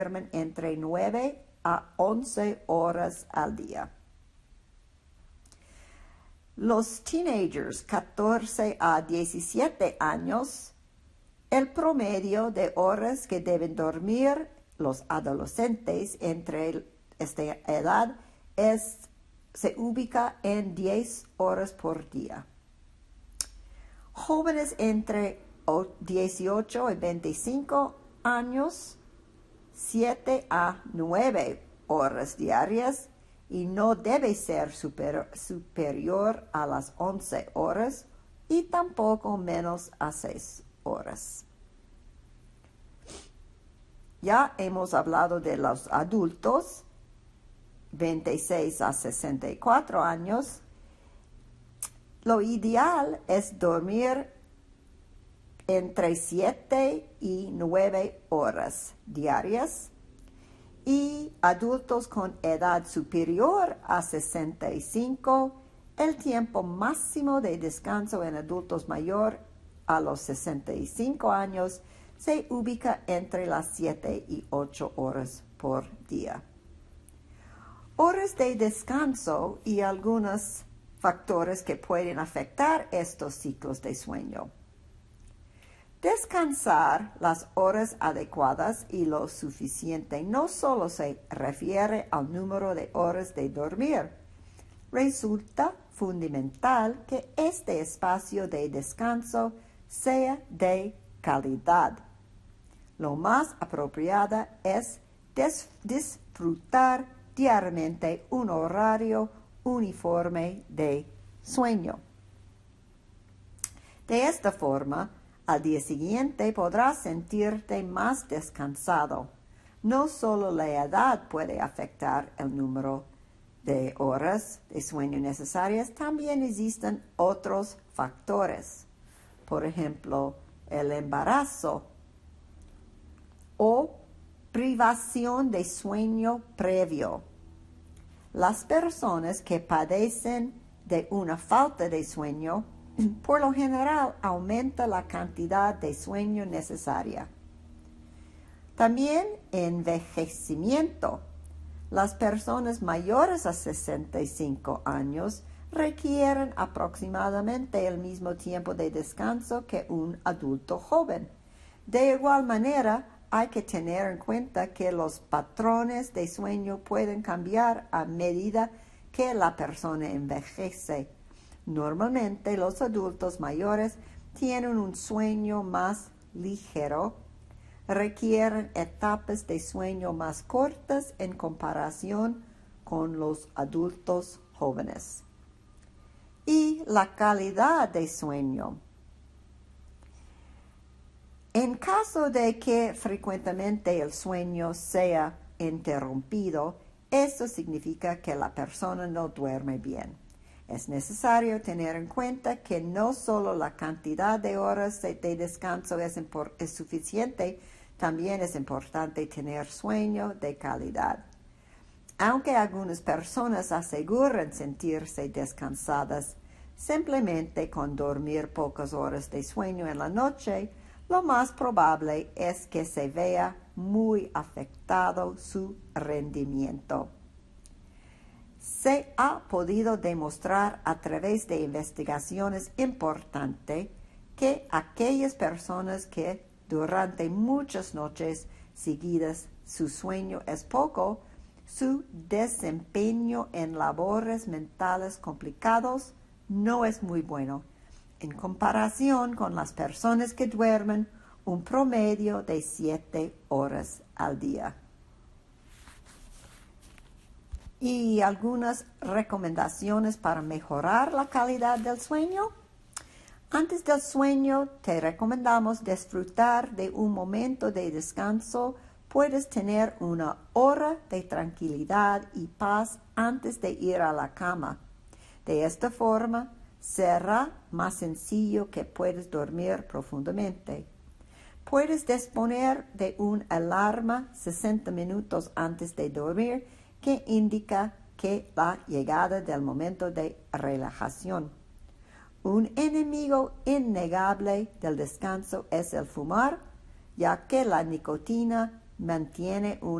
duermen entre 9 a 11 horas al día. Los teenagers 14 a 17 años, el promedio de horas que deben dormir los adolescentes entre esta edad se ubica en 10 horas por día. Jóvenes entre 18 y 25 años, 7 a 9 horas diarias y no debe ser superior a las 11 horas y tampoco menos a 6 horas. Ya hemos hablado de los adultos, 26 a 64 años. Lo ideal es dormir entre 7 y 9 horas diarias y adultos con edad superior a 65, el tiempo máximo de descanso en adultos mayor a los 65 años se ubica entre las 7 y 8 horas por día. Horas de descanso y algunos factores que pueden afectar estos ciclos de sueño. Descansar las horas adecuadas y lo suficiente no solo se refiere al número de horas de dormir. Resulta fundamental que este espacio de descanso sea de calidad. Lo más apropiado es disfrutar diariamente un horario uniforme de sueño. De esta forma, al día siguiente podrás sentirte más descansado. No solo la edad puede afectar el número de horas de sueño necesarias, también existen otros factores. Por ejemplo, el embarazo o privación de sueño previo. Las personas que padecen de una falta de sueño, por lo general, aumenta la cantidad de sueño necesaria. También envejecimiento. Las personas mayores a 65 años requieren aproximadamente el mismo tiempo de descanso que un adulto joven. De igual manera, hay que tener en cuenta que los patrones de sueño pueden cambiar a medida que la persona envejece. Normalmente los adultos mayores tienen un sueño más ligero, requieren etapas de sueño más cortas en comparación con los adultos jóvenes. Y la calidad de sueño. En caso de que frecuentemente el sueño sea interrumpido, eso significa que la persona no duerme bien. Es necesario tener en cuenta que no solo la cantidad de horas de descanso es suficiente, también es importante tener sueño de calidad. Aunque algunas personas aseguran sentirse descansadas simplemente con dormir pocas horas de sueño en la noche, lo más probable es que se vea muy afectado su rendimiento. Se ha podido demostrar a través de investigaciones importantes que aquellas personas que durante muchas noches seguidas su sueño es poco, su desempeño en labores mentales complicados no es muy bueno, en comparación con las personas que duermen un promedio de 7 horas al día. Y algunas recomendaciones para mejorar la calidad del sueño. Antes del sueño, te recomendamos disfrutar de un momento de descanso. Puedes tener una hora de tranquilidad y paz antes de ir a la cama. De esta forma, será más sencillo que puedas dormir profundamente. Puedes disponer de una alarma 60 minutos antes de dormir que indica que la llegada del momento de relajación. Un enemigo innegable del descanso es el fumar, ya que la nicotina mantiene